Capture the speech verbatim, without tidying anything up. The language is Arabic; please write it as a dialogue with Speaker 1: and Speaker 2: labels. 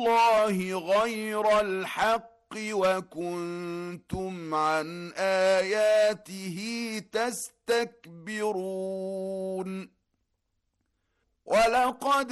Speaker 1: الله غير الحق وكنتم عن آياته تستكبرون ولقد